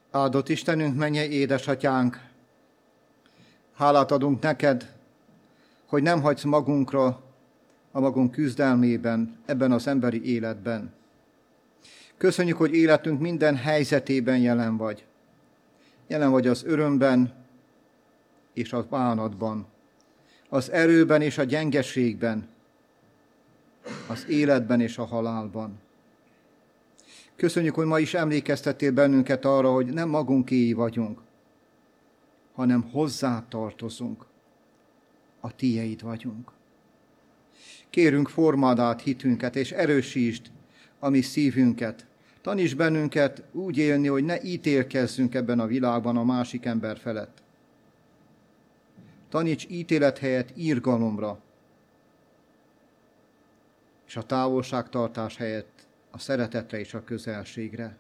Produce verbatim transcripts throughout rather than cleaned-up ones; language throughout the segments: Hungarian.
Áldott Istenünk, mennyei édesatyánk, hálát adunk neked, hogy nem hagysz magunkra a magunk küzdelmében, ebben az emberi életben. Köszönjük, hogy életünk minden helyzetében jelen vagy. Jelen vagy az örömben és a bánatban, az erőben és a gyengeségben, az életben és a halálban. Köszönjük, hogy ma is emlékeztettél bennünket arra, hogy nem magunkéi vagyunk, hanem hozzá tartozunk. A tiéd vagyunk. Kérünk, formáld át hitünket, és erősítsd a mi szívünket. Taníts bennünket úgy élni, hogy ne ítélkezzünk ebben a világban a másik ember felett. Taníts ítélet helyett irgalomra, és a távolságtartás helyett a szeretetre és a közelségre.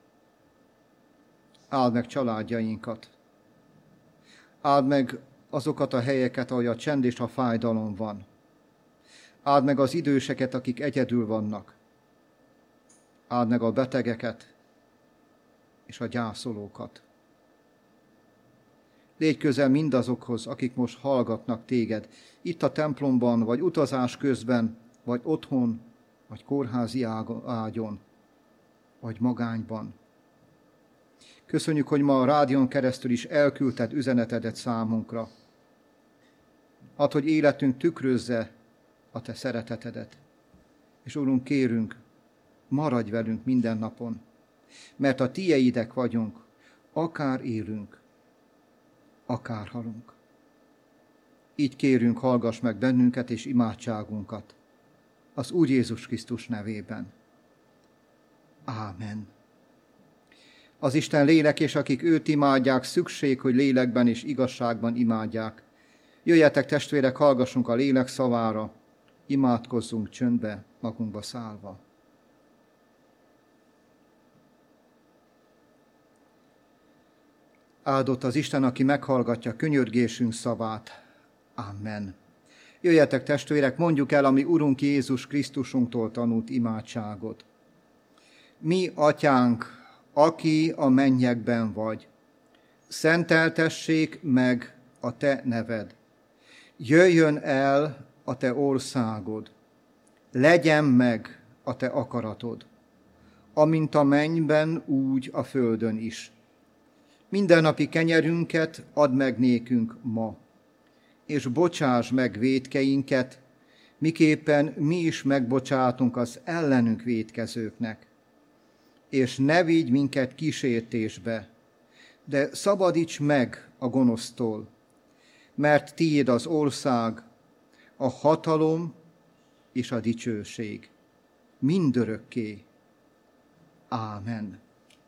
Áld meg családjainkat. Áld meg azokat a helyeket, ahol a csend és a fájdalom van. Áld meg az időseket, akik egyedül vannak. Áld meg a betegeket és a gyászolókat. Légy közel mindazokhoz, akik most hallgatnak téged, itt a templomban, vagy utazás közben, vagy otthon, vagy kórházi ágyon, vagy magányban. Köszönjük, hogy ma a rádión keresztül is elküldted üzenetedet számunkra. Add, hogy életünk tükrözze a te szeretetedet. És Úrunk, kérünk, maradj velünk minden napon, mert a tieidek vagyunk, akár élünk, akár halunk. Így kérünk, hallgass meg bennünket és imádságunkat, az Úr Jézus Krisztus nevében. Ámen. Az Isten lélek, és akik őt imádják, szükség, hogy lélekben és igazságban imádják. Jöjjetek, testvérek, hallgassunk a lélek szavára, imádkozzunk csöndbe, magunkba szállva. Áldott az Isten, aki meghallgatja könyörgésünk szavát. Amen. Jöjjetek, testvérek, mondjuk el a mi Urunk Jézus Krisztusunktól tanult imádságot. Mi, Atyánk, aki a mennyekben vagy, szenteltessék meg a te neved. Jöjjön el a te országod. Legyen meg a te akaratod, amint a mennyben, úgy a földön is. Mindennapi kenyerünket add meg nékünk ma, és bocsáss meg vétkeinket, miképpen mi is megbocsátunk az ellenünk vétkezőknek. És ne vigy minket kísértésbe, de szabadíts meg a gonosztól, mert tiéd az ország, a hatalom és a dicsőség mindörökké. Ámen.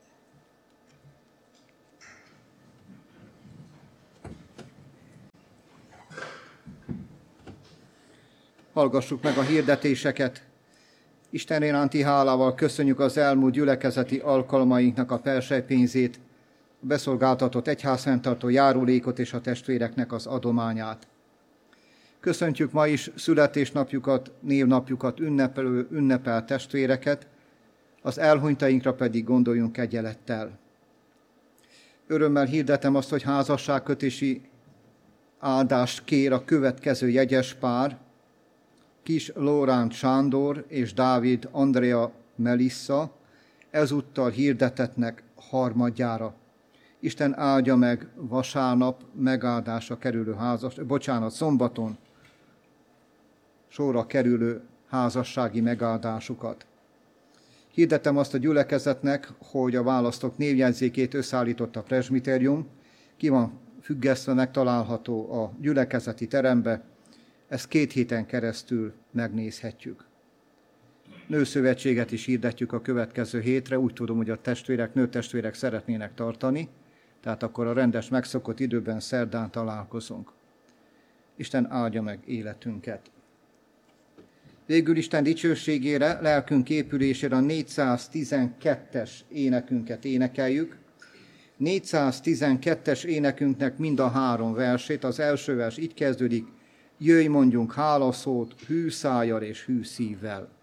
Hallgassuk meg a hirdetéseket. Isten iránti hálával köszönjük az elmúlt gyülekezeti alkalmainknak a persejpénzét, a beszolgáltatott egyházfenntartó járulékot és a testvéreknek az adományát. Köszöntjük ma is születésnapjukat, névnapjukat ünnepelő, ünnepel testvéreket, az elhunytainkra pedig gondoljunk kegyelettel. Örömmel hirdetem azt, hogy házasságkötési áldást kér a következő jegyes pár, Kis Lóránt Sándor és Dávid Andrea Melissa, ezúttal hirdetetnek harmadjára. Isten áldja meg vasárnap megáldásra kerülő házas, bocsánat, szombaton sorra kerülő házassági megáldásukat. Hirdetem azt a gyülekezetnek, hogy a választók névjegyzékét összeállított a presbiterium, ki van függesztve, megtalálható a gyülekezeti terembe, ezt két héten keresztül megnézhetjük. Nőszövetséget is hirdetjük a következő hétre, úgy tudom, hogy a testvérek, nőtestvérek szeretnének tartani, tehát akkor a rendes megszokott időben szerdán találkozunk. Isten áldja meg életünket. Végül Isten dicsőségére, lelkünk épülésére a négyszáztizenkettes énekünket énekeljük. négyszáztizenkettes énekünknek mind a három versét, az első vers így kezdődik: jöjj, mondjunk hálaszót hű szájjal és hű szívvel.